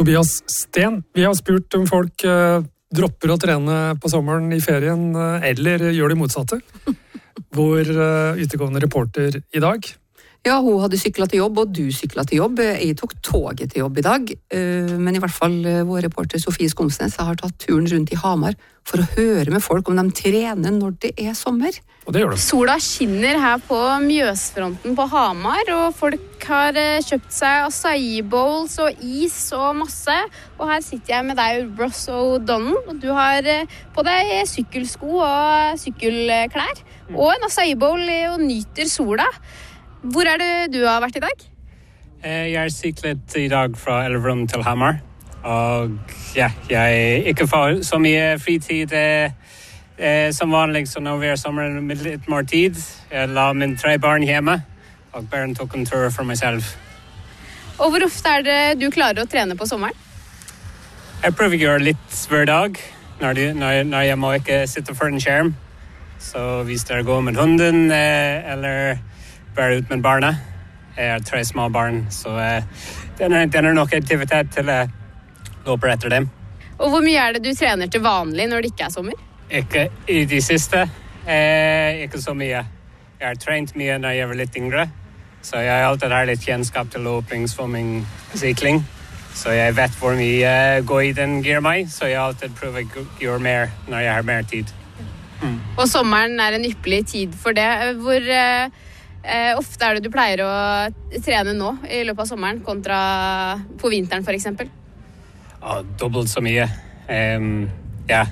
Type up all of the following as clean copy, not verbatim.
Tobias Sten. Vi har spurt om folk dropper å trene på sommeren i ferien, eller gjør det motsatte. Vår utegående reporter i dag. Ja, hun hadde syklet til jobb, og du syklet til jobb. Jeg tok toget til jobb i dag. Men i hvert fall vår reporter Sofie Skomsnes har tatt turen rundt i Hamar for å høre med folk om de trener når det er sommer. Og det gjør de. Sola skinner her på Mjøsfronten på Hamar, og folk har kjøpt seg acai bowls og is og masse. Og her sitter jeg med deg, Ross O'Donnell, og du har på deg sykkelsko og sykkelklær, og en acai bowl og nyter sola. Hvor er det du har vært i dag? Jeg har syklet i dag fra Elverum til Hamar. Og ja, jeg ikke får så mye fritid som vanlig, så nå er sommeren med litt mer tid. Jeg la min 3 barn hjemme, og bare tok en tur for meg selv. Og hvor ofte er det du klarer å trene på sommeren? Jeg prøver å gjøre litt hver dag, når jeg må ikke sitte for en skjerm. Så hvis det går med hunden, eller bare ut med barna. Jeg har 3 små barn, så den er nok aktivitet til å løpe etter dem. Og hvor mye er det du trener til vanlig når det ikke er sommer? Ikke i de siste, ikke så mye. Jeg har trent mye når jeg var litt yngre, så jeg har alltid litt kjennskap til løping, swimming, sykling. Så jeg vet hvor mye gå i den gir meg, så jeg alltid prøver å gjøre mer når jeg har mer tid. Og sommeren er en ypperlig tid for det. Hvor ofte er det du pleier å trene nå i løpet av sommeren kontra på vinteren for eksempel? Dobbelt så mye. Ja,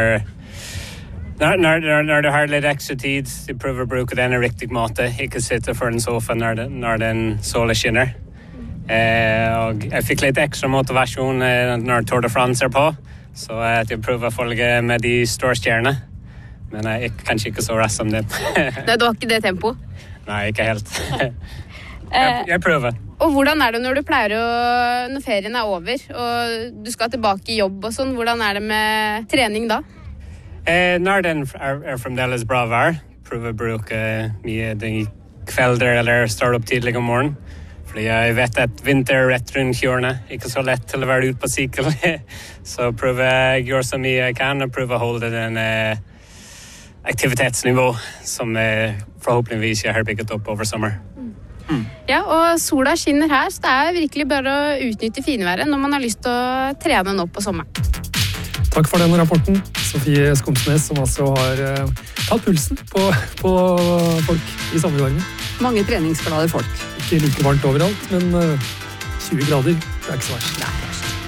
når du har litt ekstra tid, du prøver å bruke den i riktig måte, ikke sitte for en sofa når den solen skinner. Og jeg fikk litt ekstra motivasjon når Tour de France er på, så jeg prøver å følge med de store stjernene, men jeg er kanskje ikke så rask som det. Nei, du har ikke det tempo? Nei, ikke helt. Jeg prøver. Og hvordan er det når når ferien er over, og du skal tilbake i jobb og sånn, hvordan er det med trening da? Når den er fremdeles bra vær, prøver å bruke mye de kvelder eller starte opp tidlig om morgenen. Fordi jeg vet at vinter er rett rundt hjørnet, ikke så lett til å være ute på sykkel. Så prøver jeg å gjøre så mye jeg kan, og prøver å holde den aktivitetsnivå som forhåpentligvis jeg har bygget opp over sommer. Ja, og sola skinner her, så det er virkelig bare å utnytte finværet når man har lyst til å trene nå på sommeren. Takk for den rapporten, Sofie Skomsnes, som altså har tatt pulsen på folk i sommervarmen. Mange treningsglade folk. Ikke like varmt overalt, men 20 grader, det er ikke så verst. Nei,